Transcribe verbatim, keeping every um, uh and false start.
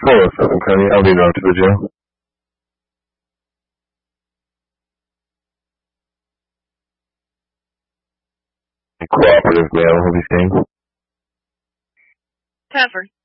four oh seven, Connie. I'll be going to the jail. Cooperative male will be seen. Cover.